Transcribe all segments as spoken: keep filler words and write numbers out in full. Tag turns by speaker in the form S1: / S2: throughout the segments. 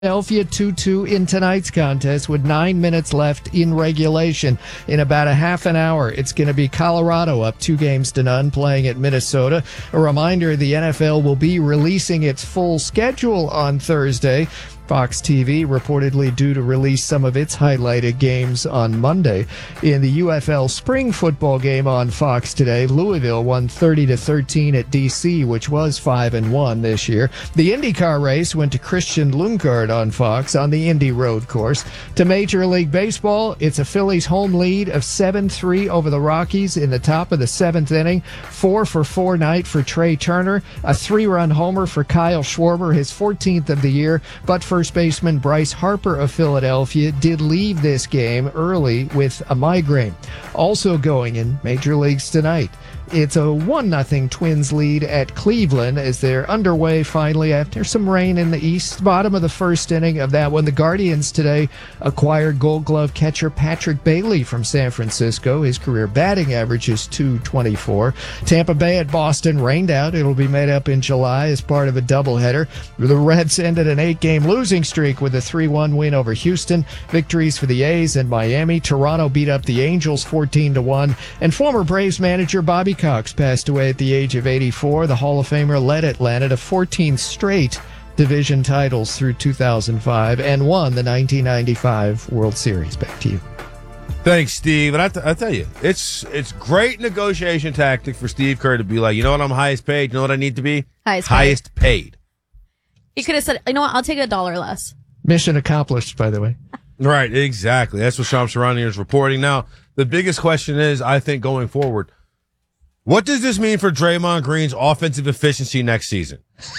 S1: Philadelphia two two in tonight's contest with nine minutes left in regulation. In about a half an hour, it's going to be Colorado up two games to none playing at Minnesota. A reminder, the N F L will be releasing its full schedule on Thursday. Fox T V reportedly due to release some of its highlighted games on Monday. In the U F L spring football game on Fox today, Louisville won thirty to thirteen at D C, which was five and one this year. The IndyCar race went to Christian Lundgaard on Fox on the Indy Road course. To Major League Baseball, it's a Phillies home lead of seven three over the Rockies in the top of the seventh inning. Four for four night for Trey Turner. A three-run homer for Kyle Schwarber, his fourteenth of the year. But first baseman Bryce Harper of Philadelphia did leave this game early with a migraine. Also going in Major Leagues tonight, it's a one nothing Twins lead at Cleveland as they're underway finally after some rain in the east. Bottom of the first inning of that one. The Guardians today acquired Gold Glove catcher Patrick Bailey from San Francisco. His career batting average is two twenty-four. Tampa Bay at Boston rained out. It'll be made up in July as part of a doubleheader. The Reds ended an eight-game losing streak with a three one win over Houston. Victories for the A's and Miami. Toronto beat up the Angels fourteen to one. And former Braves manager Bobby Cox passed away at the age of eighty-four. The Hall of Famer led Atlanta to fourteen straight division titles through two thousand five and won the nineteen ninety-five World Series. Back to you.
S2: Thanks, Steve. And I, th- I tell you, it's it's great negotiation tactic for Steve Kerr to be like, you know what, I'm highest paid. You know what I need to be?
S3: Highest,
S2: highest paid. paid.
S3: He could have said, you know what, I'll take a dollar less.
S1: Mission accomplished, by the way.
S2: Right, exactly. That's what Shams Charania is reporting. Now, the biggest question is, I think, going forward, what does this mean for Draymond Green's offensive efficiency next season?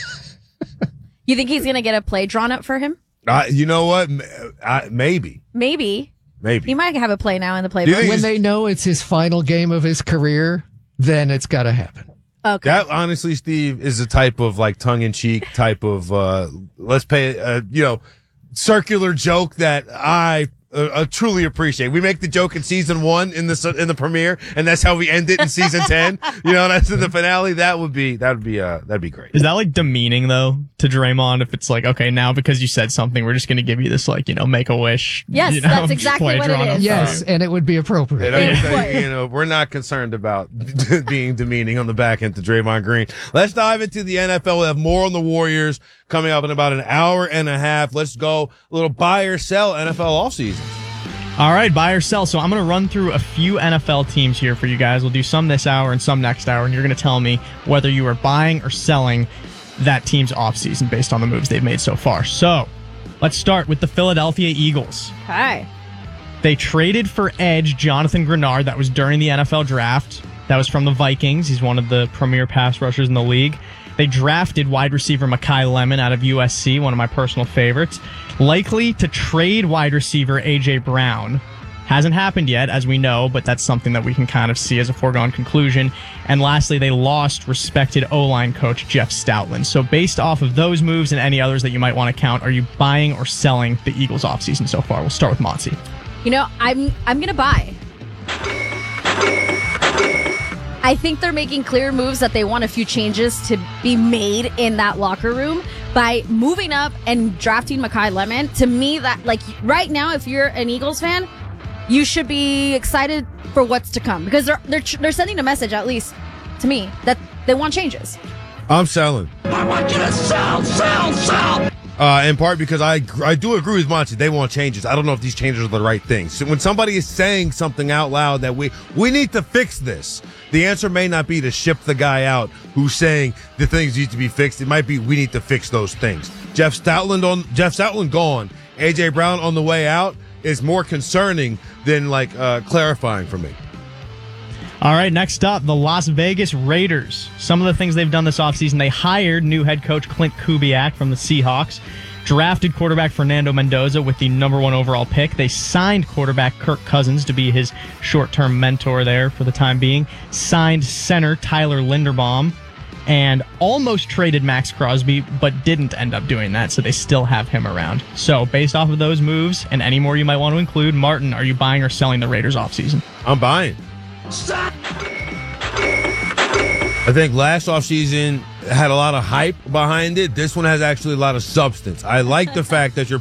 S3: You think he's going to get a play drawn up for him?
S2: Uh, you know what? Uh, maybe.
S3: Maybe.
S2: Maybe.
S3: He might have a play now in the playbook.
S1: When they know it's his final game of his career, then it's got to happen.
S3: Okay.
S2: That, honestly, Steve, is a type of, like, tongue-in-cheek type of, uh, let's pay, uh, you know, circular joke that I uh, uh, truly appreciate. We make the joke in season one in the in the premiere, and that's how we end it in season ten. You know, that's in the finale. That would be that would be uh that'd be great.
S4: Is that like demeaning though to Draymond? If it's like, okay, now because you said something, we're just going to give you this like you know make a wish.
S3: Yes,
S4: you know,
S3: that's exactly what it is.
S1: Yes, and it would be appropriate.
S2: And you know, we're not concerned about being demeaning on the back end to Draymond Green. Let's dive into the N F L. We have more on the Warriors coming up in about an hour and a half. Let's go a little buy or sell N F L offseason.
S4: All right, buy or sell. So I'm going to run through a few N F L teams here for you guys. We'll do some this hour and some next hour, and you're going to tell me whether you are buying or selling that team's offseason based on the moves they've made so far. So let's start with the Philadelphia Eagles.
S3: Hi.
S4: They traded for edge Jonathan Grenard. That was during the N F L draft. That was from the Vikings. He's one of the premier pass rushers in the league. They drafted wide receiver Mekhi Lemon out of U S C, one of my personal favorites. Likely to trade wide receiver A J Brown. Hasn't happened yet, as we know, but that's something that we can kind of see as a foregone conclusion. And lastly, they lost respected O-line coach Jeff Stoutland. So based off of those moves and any others that you might want to count, are you buying or selling the Eagles offseason so far? We'll start with Monty.
S3: You know, I'm I'm going to buy. I think they're making clear moves that they want a few changes to be made in that locker room by moving up and drafting Mekhi Lemon. To me, that like right now, if you're an Eagles fan, you should be excited for what's to come because they're they're they're sending a message, at least to me, that they want changes.
S2: I'm selling.
S5: I want you to sell, sell, sell.
S2: Uh, in part because I I do agree with Monty. They want changes. I don't know if these changes are the right things. So when somebody is saying something out loud that we we need to fix this, the answer may not be to ship the guy out who's saying the things need to be fixed. It might be we need to fix those things. Jeff Stoutland on Jeff Stoutland gone. A J Brown on the way out is more concerning than like uh, clarifying for me.
S4: All right, next up, the Las Vegas Raiders. Some of the things they've done this offseason, they hired new head coach Clint Kubiak from the Seahawks, drafted quarterback Fernando Mendoza with the number one overall pick. They signed quarterback Kirk Cousins to be his short-term mentor there for the time being, signed center Tyler Linderbaum, and almost traded Max Crosby, but didn't end up doing that, so they still have him around. So based off of those moves and any more you might want to include, Martin, are you buying or selling the Raiders offseason?
S2: I'm buying. I think last offseason, had a lot of hype behind it. This one has actually a lot of substance. I like the fact that you're